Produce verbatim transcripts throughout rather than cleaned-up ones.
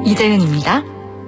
이재은입니다.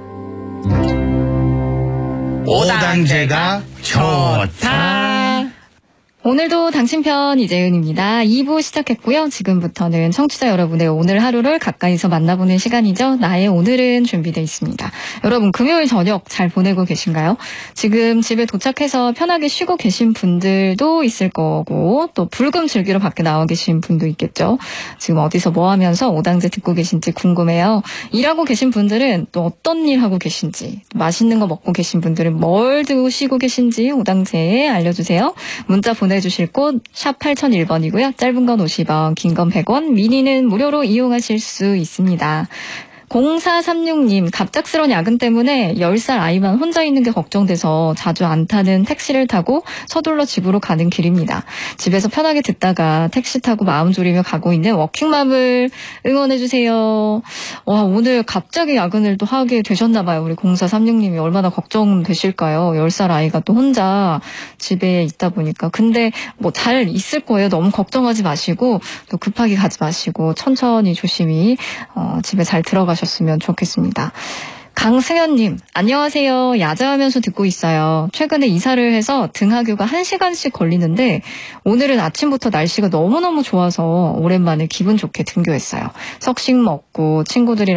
오당제가 좋다. 오늘도 당신편 이재은입니다. 이 부 시작했고요. 지금부터는 청취자 여러분의 오늘 하루를 가까이서 만나보는 시간이죠. 나의 오늘은 준비되어 있습니다. 여러분 금요일 저녁 잘 보내고 계신가요? 지금 집에 도착해서 편하게 쉬고 계신 분들도 있을 거고 또 불금 즐기러 밖에 나와 계신 분도 있겠죠. 지금 어디서 뭐 하면서 오당제 듣고 계신지 궁금해요. 일하고 계신 분들은 또 어떤 일 하고 계신지, 맛있는 거 먹고 계신 분들은 뭘 드시고 계신지 오당제에 알려주세요. 문자 보내 주실 곳 샵 팔공공일 번이고요. 짧은 건 오십 원, 긴 건 백 원, 미니는 무료로 이용하실 수 있습니다. 공사삼육 님, 갑작스러운 야근 때문에 열 살 아이만 혼자 있는 게 걱정돼서 자주 안 타는 택시를 타고 서둘러 집으로 가는 길입니다. 집에서 편하게 듣다가 택시 타고 마음 졸이며 가고 있는 워킹맘을 응원해주세요. 와, 오늘 갑자기 야근을 또 하게 되셨나봐요. 우리 공사삼육 님이 얼마나 걱정되실까요? 열 살 아이가 또 혼자 집에 있다 보니까. 근데 뭐 잘 있을 거예요. 너무 걱정하지 마시고 또 급하게 가지 마시고 천천히 조심히 어, 집에 잘 들어가 셨으면 좋겠습니다. 강승현님, 안녕하세요. 야자하면서 듣고 있어요. 최근에 이사를 해서 등하교가 한 시간씩 걸리는데 오늘은 아침부터 날씨가 너무너무 좋아서 오랜만에 기분 좋게 등교했어요. 석식 먹고 친구들이랑